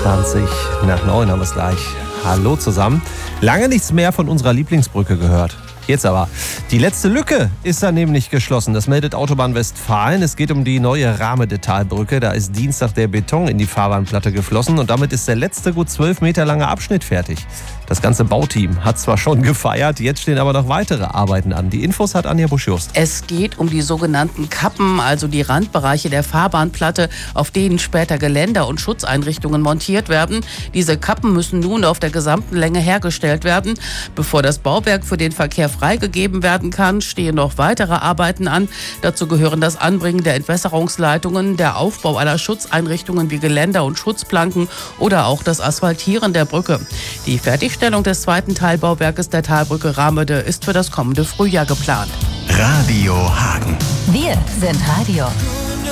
20 nach 9 haben wir es gleich. Hallo zusammen. Lange nichts mehr von unserer Lieblingsbrücke gehört. Jetzt aber. Die letzte Lücke ist dann nämlich geschlossen. Das meldet Autobahn Westfalen. Es geht um die neue Rahmedetalbrücke. Da ist Dienstag der Beton in die Fahrbahnplatte geflossen und damit ist der letzte gut 12 Meter lange Abschnitt fertig. Das ganze Bauteam hat zwar schon gefeiert, jetzt stehen aber noch weitere Arbeiten an. Die Infos hat Anja Busch-Just. Es geht um die sogenannten Kappen, also die Randbereiche der Fahrbahnplatte, auf denen später Geländer und Schutzeinrichtungen montiert werden. Diese Kappen müssen nun auf der gesamten Länge hergestellt werden. Bevor das Bauwerk für den Verkehr freigegeben werden kann, stehen noch weitere Arbeiten an. Dazu gehören das Anbringen der Entwässerungsleitungen, der Aufbau aller Schutzeinrichtungen wie Geländer und Schutzplanken oder auch das Asphaltieren der Brücke. Die Fertigstellung des zweiten Teilbauwerkes der Talbrücke Ramede ist für das kommende Frühjahr geplant. Radio Hagen. Wir sind Radio.